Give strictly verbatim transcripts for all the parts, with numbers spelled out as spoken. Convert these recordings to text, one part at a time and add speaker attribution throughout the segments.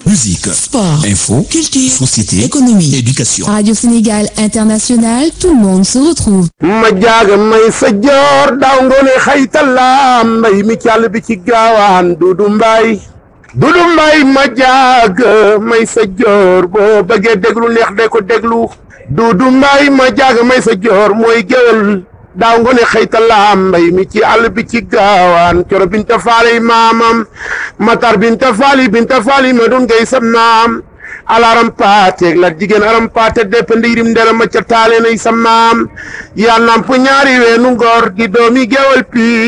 Speaker 1: Musique, sport, info, culture, société, économie, éducation.
Speaker 2: Radio Sénégal International, tout le monde se retrouve.
Speaker 3: ma jaaga may sa joor daaw ngoone xaytala mbay mi càll bi ci gaawaan Dudu Mbay Dudu Mbay ma jaaga may sa joor boo bëggee déglu neex de ko déglu Dudu Mbay ma jaaga may sa joor mooy géwël daaw ngoone xaytala mbay mi ci àll bi ci gaawaan coro binta faali maamam matar binta faali binta faali ma doon ngay sam naam alaram paate la jigéen aram paate depp ndiirim ndera ma ca taale nay sa maam yaa namp ñaari weenu ngor di doomi gewal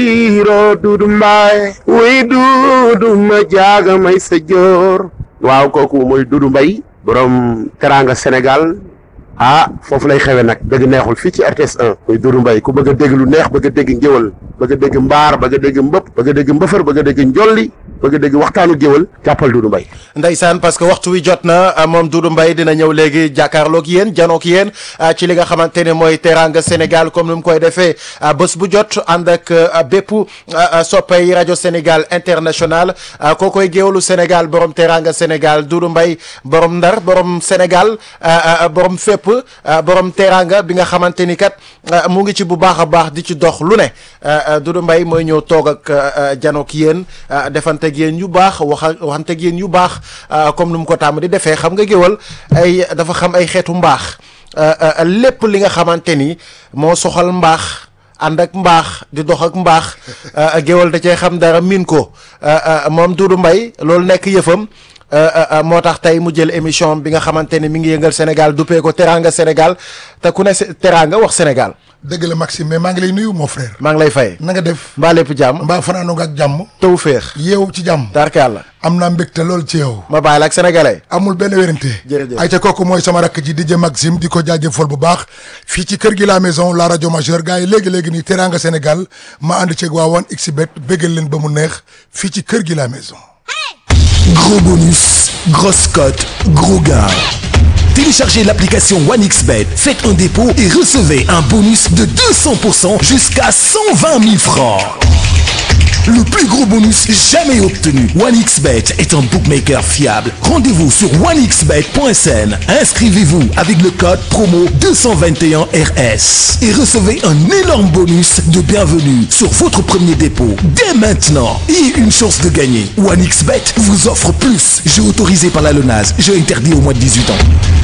Speaker 3: piiro Dudu Mbaay wuy Dudu ma jaaga may sa joor waaw kooku mooy Dudu Mbay borom teranga Sénégal ah foofu lay xewe nag dëgg neexul fii ci R T S un muy Dudu Mbay ku bëgg a dégg lu neex bëgg a dégg ngéwal bëgg a dégg mbaar bëgg a dégg mbëpp bëgg a dégg mbëfër bëgg a dégg njolli bëgg a dégg waxtaanu géwal jàppal Dudu Mbay.
Speaker 4: Ndeysaan parce que waxtu wi jot na moom Dudu Mbay dina ñëw léegi jàkkaarloog yéen janook yéen ci li nga xamante ne mooy teranga Sénégal comme ni mu koy defee bés bu jot ànd ak bépp soppay rajo Sénégal International koo koy géwalu Sénégal borom teranga Sénégal Dudu Mbay borom Ndar borom Sénégal borom fépp borom teranga bi nga xamante ni kat mu ngi ci bu baax a baax di ci dox lu ne Dudu Mbay mooy ñëw toog ak janook yéen defante ak yéen yu baax wax waxante ak yéen yu baax comme nu mu ko tàmm di defee xam nga géwal ay dafa xam ay xeetu mbaax lépp li nga xamante ni moo soxal mbaax ànd ak mbaax di dox ak mbaax géwal da cee xam dara miin ko moom Dudu Mbay loolu nekk yëfam moo tax tey mu jël émission bi nga xamante ne mi ngi yëngal Sénégal duppee ko teranga Sénégal te ku ne teranga wax Sénégal.
Speaker 5: dëgg la Maxime mais maa ngi lay nuyu mon frère.
Speaker 4: maa ngi lay fay.
Speaker 5: na nga def.
Speaker 4: mbaa lépp jàmm.
Speaker 5: mbaa fanaanoo nga ak jàmm.
Speaker 4: taw féex.
Speaker 5: yeewu ci jàmm.
Speaker 4: tarkalla.
Speaker 5: am naa mbégte lool ci yow.
Speaker 4: ma bàyyi la ak sénégalais.
Speaker 5: amul benn wérante.
Speaker 4: jërëjëf
Speaker 5: ayca kooku mooy sama rakk ji D J Maxime di ko jaajëfal bu baax fii ci kër gi la maison la rajo majeure gars yi léegi léegi nii teranga Sénégal ma ànd ceeg waa wan xbet béggal leen ba mu neex fii ci kër gi la maison.
Speaker 1: Gros bonus, grosse cote, gros gain. Téléchargez l'application OneXBet, faites un dépôt et recevez un bonus de deux cents pour cent jusqu'à cent vingt mille francs. Le plus gros bonus jamais obtenu. OneXBet est un bookmaker fiable. Rendez-vous sur one x bet point s n. Inscrivez-vous avec le code promo deux cent vingt et un R S et recevez un énorme bonus de bienvenue sur votre premier dépôt dès maintenant et une chance de gagner. OneXBet vous offre plus. Jeu autorisé par la LONASE. Jeu interdit au moins de dix-huit ans.